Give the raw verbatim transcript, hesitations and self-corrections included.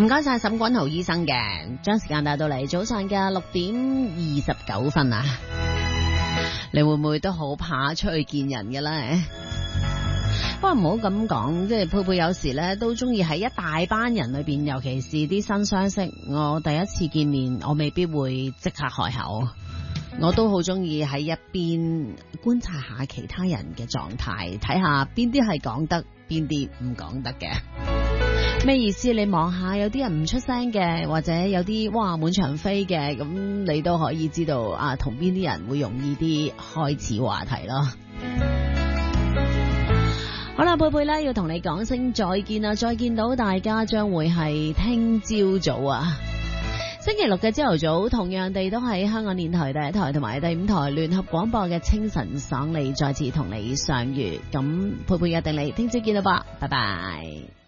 唔該晒沈君豪醫生嘅，將時間帶到嚟早上嘅六點二十九分啊！你會唔會都好怕出去見人嘅咧？不過唔好咁講，即係佩佩有時咧都中意喺一大班人裏邊，尤其是啲新相識，我第一次見面，我未必會即刻開口，我都好中意喺一邊觀察下其他人嘅狀態，睇下邊啲係講得，邊啲唔講得嘅。咩意思？你望下有啲人唔出聲嘅，或者有啲哇滿場飛嘅，咁你都可以知道啊，同邊啲人會容易啲開始話題咯。好啦，貝貝咧要同你講聲再見啦，再見到大家將會係聽朝早啊，星期六嘅朝頭早，同樣地都喺香港電台第一台同埋第五台聯合廣播嘅清晨爽利再次同你相遇，咁貝貝約定你聽朝見啦吧，拜拜。